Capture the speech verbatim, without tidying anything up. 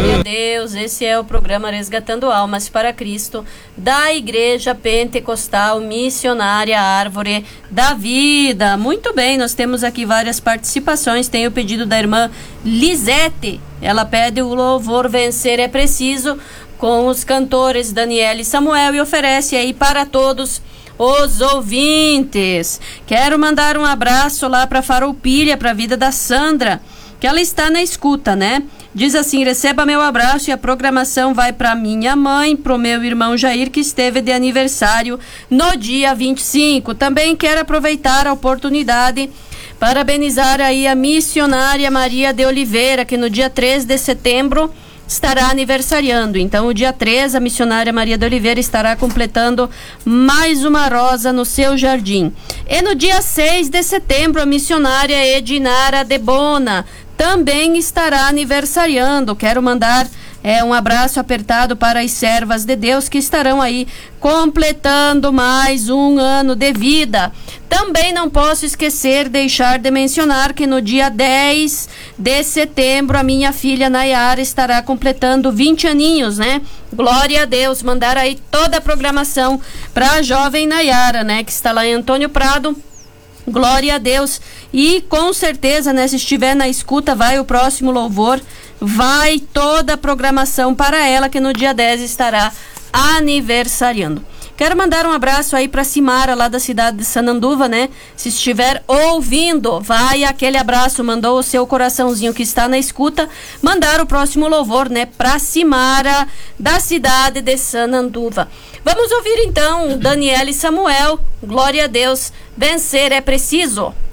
Glória a Deus, esse é o programa Resgatando Almas para Cristo, da Igreja Pentecostal Missionária Árvore da Vida. Muito bem, nós temos aqui várias participações. Tem o pedido da irmã Lisete, ela pede o louvor Vencer é Preciso, com os cantores Daniel e Samuel, e oferece aí para todos os ouvintes. Quero mandar um abraço lá para Farroupilha, para a vida da Sandra, que ela está na escuta, né? Diz assim: receba meu abraço, e a programação vai para minha mãe, pro meu irmão Jair, que esteve de aniversário no dia vinte e cinco. Também quero aproveitar a oportunidade parabenizar aí a missionária Maria de Oliveira, que no dia três de setembro estará aniversariando. Então, o dia três, a missionária Maria de Oliveira estará completando mais uma rosa no seu jardim. E no dia seis de setembro, a missionária Edinara de Bona também estará aniversariando. Quero mandar é, um abraço apertado para as servas de Deus que estarão aí completando mais um ano de vida. Também não posso esquecer, deixar de mencionar que no dia dez de setembro a minha filha Nayara estará completando vinte aninhos, né? Glória a Deus. Mandar aí toda a programação para a jovem Nayara, né? Que está lá em Antônio Prado. Glória a Deus. E com certeza, né, se estiver na escuta, vai o próximo louvor, vai toda a programação para ela, que no dia dez estará aniversariando. Quero mandar um abraço aí para Simara, lá da cidade de Sananduva, né? Se estiver ouvindo, vai aquele abraço, mandou o seu coraçãozinho que está na escuta, mandar o próximo louvor, né, para Simara, da cidade de Sananduva. Vamos ouvir então Daniel e Samuel, Glória a Deus, Vencer é Preciso.